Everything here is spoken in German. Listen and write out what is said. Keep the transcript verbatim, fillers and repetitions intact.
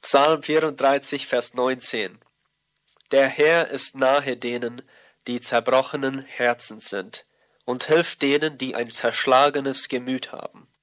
Psalm vierunddreißig, Vers neunzehn. Der Herr ist nahe denen, die zerbrochenen Herzens sind, und hilft denen, die ein zerschlagenes Gemüt haben.